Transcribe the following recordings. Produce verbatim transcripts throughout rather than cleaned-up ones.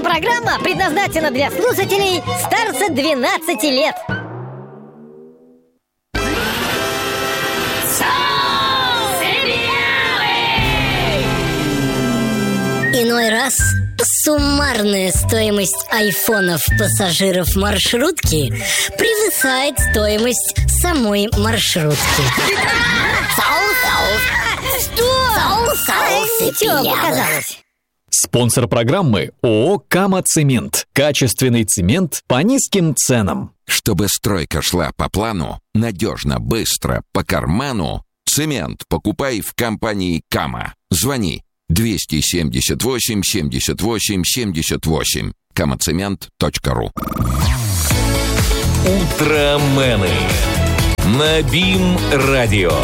программа предназначена для слушателей старше двенадцати лет. Иной раз суммарная стоимость айфонов пассажиров маршрутки превышает стоимость самой маршрутки. Что? Чего показалось? Спонсор программы ООО «Кама Цемент». Качественный цемент по низким ценам. Чтобы стройка шла по плану, надежно, быстро, по карману, цемент покупай в компании «Кама». Звони двести семьдесят восемь семьдесят восемь семьдесят восемь. камацемент точка ру. Утромены на БИМ-радио.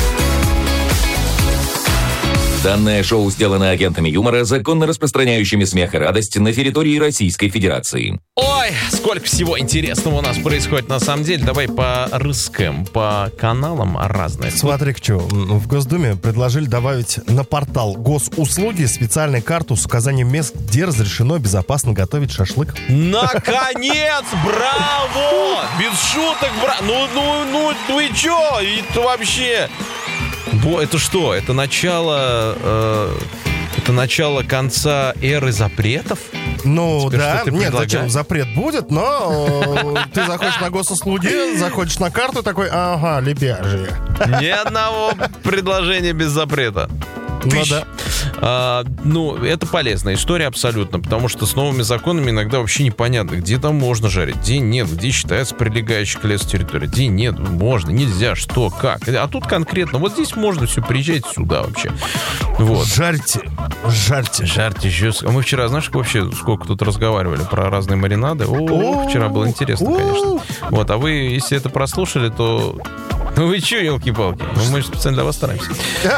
Данное шоу сделано агентами юмора, законно распространяющими смех и радость на территории Российской Федерации. Ой, сколько всего интересного у нас происходит на самом деле. Давай порыскаем по каналам разных. Смотри-ка, что, в Госдуме предложили добавить на портал госуслуги специальную карту с указанием мест, где разрешено безопасно готовить шашлык. Наконец! Браво! Без шуток, браво! Ну, ну, ну, вы чё? Это вообще... Бо, это что? Это начало... Э, это начало конца эры запретов? Ну, Теперь да. Нет, предлагаешь? зачем? Запрет будет, но ты заходишь на госуслуги, заходишь на карту, такой, ага, лебяжье. Ни одного предложения без запрета. Ну да. А, ну, это полезная история абсолютно, потому что с новыми законами иногда вообще непонятно, где там можно жарить, где нет, где считается прилегающей к лесу территория, где нет, можно, нельзя, что, как. А тут конкретно, вот здесь можно все, приезжайте сюда вообще. Вот. Жарьте, жарьте. Жарьте еще. А мы вчера, знаешь, вообще сколько тут разговаривали про разные маринады? О, вчера было интересно, конечно. Вот, а вы, если это прослушали, то... Ну вы че, елки-палки? Ну, мы же специально для вас стараемся.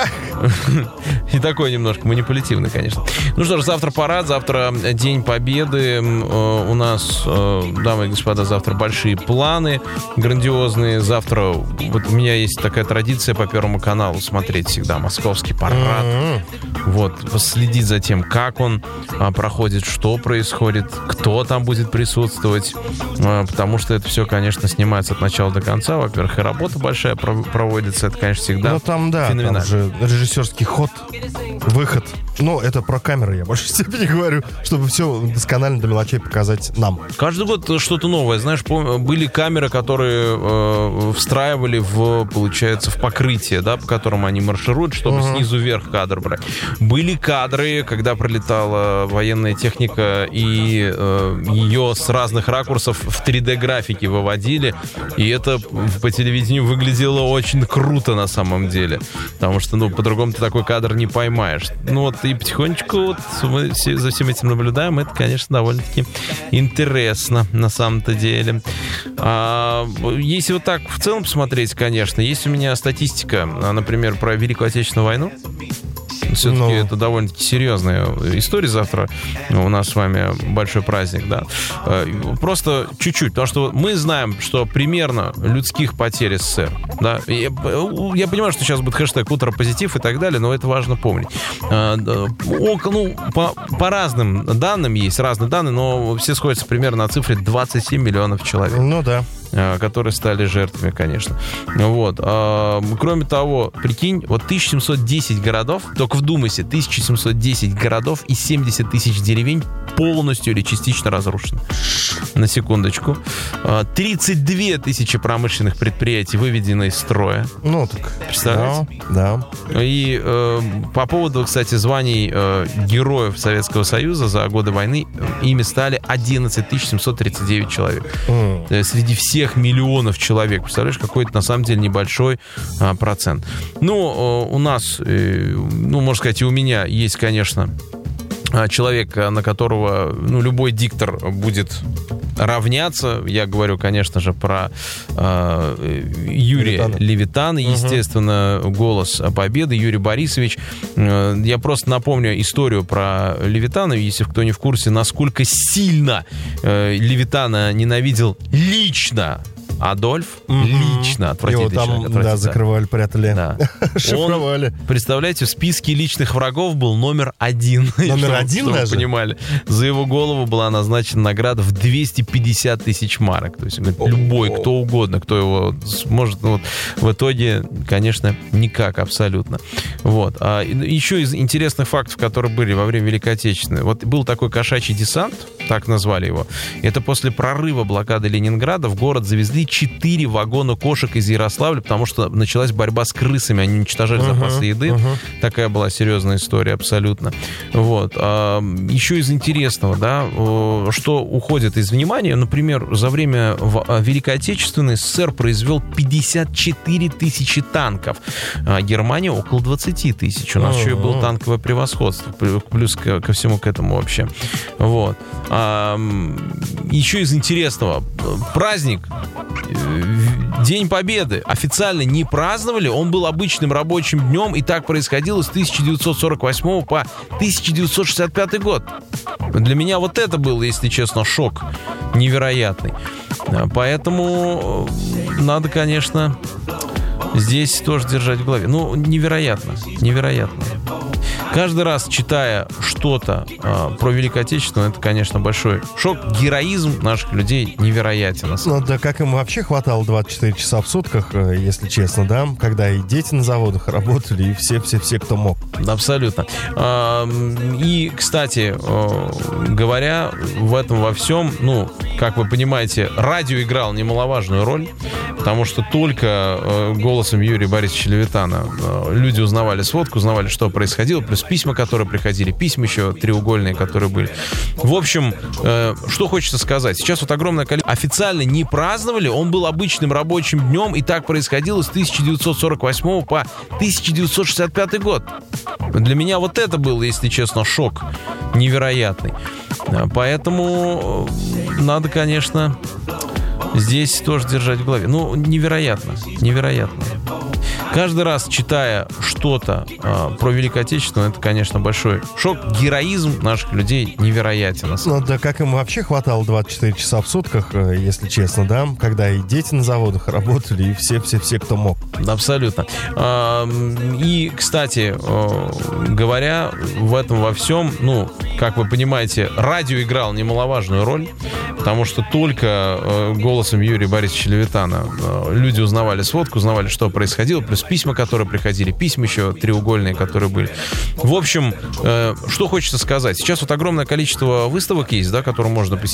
И такой немножко манипулятивный, конечно. Ну что ж, завтра парад, завтра День Победы. У нас, дамы и господа, завтра большие планы грандиозные. Завтра, вот у меня есть такая традиция по Первому каналу смотреть всегда московский парад. Вот, следить за тем, как он проходит, что происходит, кто там будет присутствовать. Потому что это все, конечно, снимается от начала до конца. Во-первых, и работа большая проводится. Это, конечно, всегда ну, там, да, феноменально. Там же режиссерский ход, выход. Ну, это про камеры я в большей степени говорю, чтобы все досконально до мелочей показать нам. Каждый год что-то новое. Знаешь, были камеры, которые э, встраивали в, получается, в покрытие, да, по которому они маршируют, чтобы uh-huh. снизу вверх кадр брать. Были кадры, когда пролетала военная техника, и э, ее с разных ракурсов в три дэ-графике выводили, и это по телевидению выглядело очень круто на самом деле. Потому что, ну, по-другому ты такой кадр не поймаешь. Ну, вот и потихонечку вот мы за всем этим наблюдаем. Это, конечно, довольно-таки интересно на самом-то деле. А, если вот так в целом посмотреть, конечно, есть у меня статистика, например, про Великую Отечественную войну. Все-таки ну. это довольно-таки серьезная история. Завтра у нас с вами большой праздник, да. Просто чуть-чуть, потому что мы знаем, что примерно людских потерь СССР, да. Я, я понимаю, что сейчас будет хэштег «Утро позитив» и так далее, но это важно помнить. Ну, по, по разным данным есть, разные данные, но все сходятся примерно на цифре двадцать семь миллионов человек. Ну да. Которые стали жертвами, конечно. Вот. А, кроме того, прикинь, вот тысяча семьсот десять городов, только вдумайся, тысяча семьсот десять городов и семьдесят тысяч деревень полностью или частично разрушены. На секундочку. А, тридцать две тысячи промышленных предприятий выведены из строя. Ну, так. Представляете? Да, да. И э, по поводу, кстати, званий э, героев Советского Союза за годы войны, ими стали одиннадцать тысяч семьсот тридцать девять человек. Mm. Среди всех миллионов человек. Представляешь, какой-то на самом деле небольшой а, процент. Ну, у нас, э, ну, можно сказать, и у меня есть, конечно, человек, на которого, ну, любой диктор будет равняться. Я говорю, конечно же, про э, Юрия Левитана. Левитана, естественно, угу. «Голос Победы», Юрий Борисович. Э, я просто напомню историю про Левитана, если кто не в курсе, насколько сильно э, Левитана ненавидел лично Адольф Мгм. лично, Его отвратительный там, человек, да, отвратительный. закрывали, прятали, Да. шифровали. Он, представляете, в списке личных врагов был номер один. Номер Чтобы- один чтобы вы даже? понимали. За его голову была назначена награда в двести пятьдесят тысяч марок. То есть, он говорит, любой, кто угодно, кто его сможет. Ну, вот, в итоге, конечно, никак абсолютно. Вот. А, и- еще из интересных фактов, которые были во время Великой Отечественной. Вот был такой кошачий десант, так назвали его. Это после прорыва блокады Ленинграда в город завезли четыре вагона кошек из Ярославля, потому что началась борьба с крысами, они уничтожали Мгм, запасы еды. мгм. Такая была серьезная история абсолютно. Вот. А, еще из интересного, да, о, что уходит из внимания, например, за время в- а, Великой Отечественной СССР произвел пятьдесят четыре тысячи танков, а Германия около двадцать тысяч. У нас еще и было Ого. танковое превосходство, плю- плюс ко, ко всему к этому вообще. Вот. А, м, еще из интересного, праздник э, День Победы официально не праздновали, он был обычным рабочим днем, и так происходило с тысяча девятьсот сорок восьмого по тысяча девятьсот шестьдесят пятый год. Для меня вот это был, если честно, шок невероятный. А, Поэтому э, надо, конечно, здесь тоже держать в голове. Ну, невероятно, невероятно. Каждый раз, читая что-то а, про Великую Отечественную, это, конечно, большой шок. Героизм наших людей невероятен. на самом Ну да, как им вообще хватало двадцать четыре часа в сутках, э, если честно, да? Когда и дети на заводах работали, и все-все-все, кто мог. деле. Абсолютно. А, И, кстати, э, говоря в этом во всем, ну, как вы понимаете, радио играло немаловажную роль, потому что только э, голосом Юрия Борисовича Левитана э, люди узнавали сводку, узнавали, что происходило, плюс письма, которые приходили, письма еще треугольные, которые были. В общем, э, что хочется сказать. Сейчас вот огромное количество официально не праздновали, он был обычным рабочим днем, и так происходило с тысяча девятьсот сорок восьмого по тысяча девятьсот шестьдесят пятый год. Для меня вот это был, если честно, шок невероятный. А, Поэтому э, надо, конечно, здесь тоже держать в голове. Ну, невероятно, невероятно. Каждый раз, читая что-то а, про Великую Отечественную, это, конечно, большой шок. Героизм наших людей невероятен. на самом Ну да, как им вообще хватало двадцать четыре часа в сутках, э, если честно, да? Когда и дети на заводах работали, и все-все-все, кто мог. деле. Абсолютно. А, И, кстати, э, говоря в этом во всем, ну, как вы понимаете, радио играло немаловажную роль, потому что только э, голосом Юрия Борисовича Левитана э, люди узнавали сводку, узнавали, что происходило, плюс письма, которые приходили, письма еще треугольные, которые были. В общем, э, что хочется сказать. Сейчас вот огромное количество выставок есть, да, которые можно посетить.